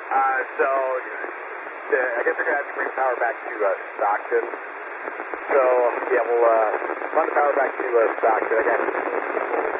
I guess they're going to have to bring power back to Stockton. So, yeah, we'll run the power back to Stockton. I got